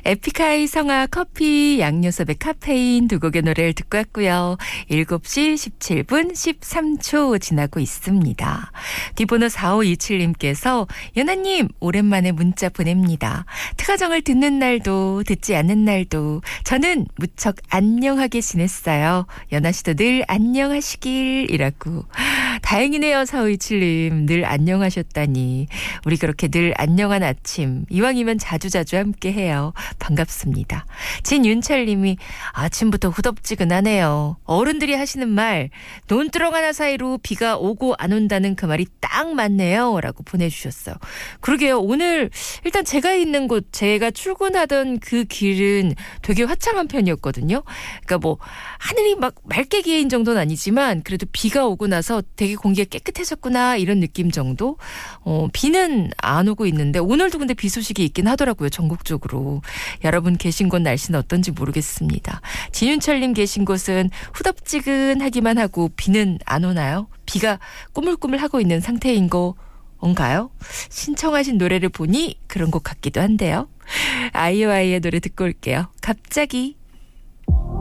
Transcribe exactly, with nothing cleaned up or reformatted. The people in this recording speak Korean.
에픽하이 성아 커피 양요섭의 카페인 두 곡의 노래를 듣고 왔고요. 일곱 시 십칠 분 십삼 초 지나고 있습니다. 뒷번호 사오이칠님께서 연아님 오랜만에 문자 보냅니다. 특화정을 듣는 날도 듣지 않는 날도 저는 무척 안녕하게 지냈어요. 연아 씨도 늘 안녕하시길이라고. 다행이네요. 사오이칠님 늘 안녕하셨다니. 우리 그렇게 늘 안녕한 아침 이왕이면 자주자주 함께해요. 반갑습니다. 진윤철님이 아침부터 후덥지근하네요. 어른들이 하시는 말 논두렁 하나 사이로 비가 오고 안 온다는 그 말이 딱 맞네요. 라고 보내주셨어요. 그러게요. 오늘 일단 제가 있는 곳 제가 출근하던 그 길은 되게 화창한 편이었거든요. 그러니까 뭐 하늘이 막 맑게 개인 정도는 아니지만 그래도 비가 오고 나서 되게 공기가 깨끗해졌구나 이런 느낌 정도. 어, 비는 안 오고 있는데 오늘도 근데 비 소식이 있긴 하더라고요. 전국적으로. 여러분 계신 곳 날씨는 어떤지 모르겠습니다. 진윤철님 계신 곳은 후덥지근하기만 하고 비는 안 오나요? 비가 꾸물꾸물하고 있는 상태인 건가요? 신청하신 노래를 보니 그런 것 같기도 한데요. 아이오아이의 노래 듣고 올게요. 갑자기.